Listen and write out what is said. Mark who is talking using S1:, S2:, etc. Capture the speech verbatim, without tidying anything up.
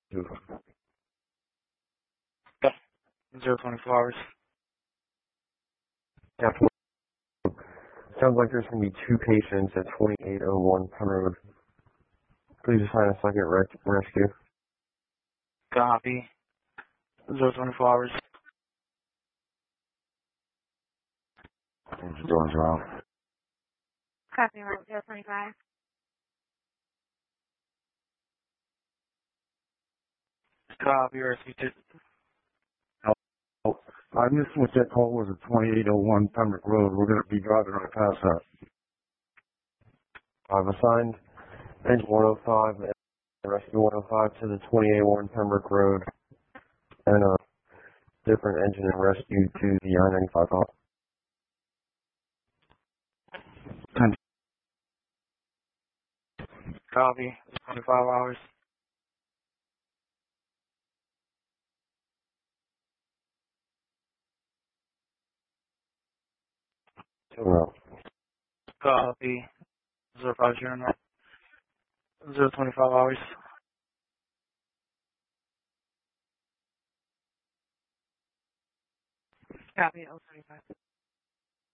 S1: Zero twenty-four hours.
S2: Yeah, sounds like there's going to be two patients at twenty-eight oh one Penn Road. Please assign a second res- rescue.
S1: Copy. Zero twenty-four hours.
S2: Things are doing well.
S3: Copy, right, zero twenty-five.
S1: Copy. Rescue two.
S2: Oh, I missed what that call was at twenty-eight oh one Pembroke Road. We're going to be driving right past that. I've assigned engine one oh five and rescue one oh five to the twenty-eight oh one Pembroke Road and a different engine and rescue to the I ninety-five call. ten.
S1: Copy. twenty-five hours.
S2: Two oh.
S1: Copy. Zero five zero nine. Zero twenty-five hours.
S3: Copy, oh twenty-five.